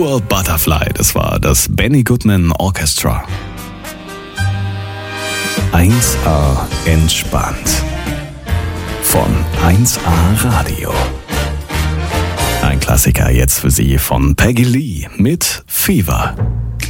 Poor Butterfly, das war das Benny Goodman Orchestra. 1A entspannt. Von 1A Radio. Ein Klassiker jetzt für Sie von Peggy Lee mit Fever.